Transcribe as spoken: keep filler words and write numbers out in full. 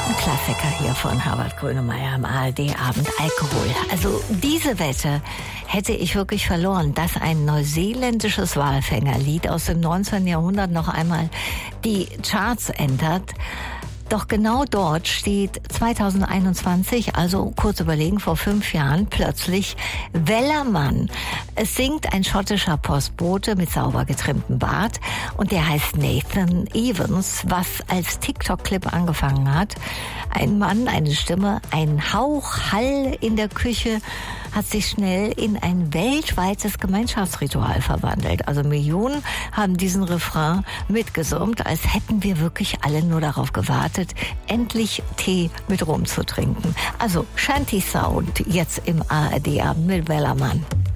Ein Klassiker hier von Herbert Grönemeyer am A R D-Abend, Alkohol. Also diese Wette hätte ich wirklich verloren, dass ein neuseeländisches Walfängerlied aus dem neunzehnten Jahrhundert noch einmal die Charts entert. Doch genau dort steht zweitausendeinundzwanzig, also kurz überlegen, vor fünf Jahren, plötzlich Wellerman. Es singt ein schottischer Postbote mit sauber getrimmtem Bart und der heißt Nathan Evans, was als TikTok-Clip angefangen hat. Ein Mann, eine Stimme, ein Hauch Hall in der Küche hat sich schnell in ein weltweites Gemeinschaftsritual verwandelt. Also Millionen haben diesen Refrain mitgesummt, als hätten wir wirklich alle nur darauf gewartet, endlich Tee mit Rum zu trinken. Also Shanty Sound jetzt im A R D-Abend mit Wellerman.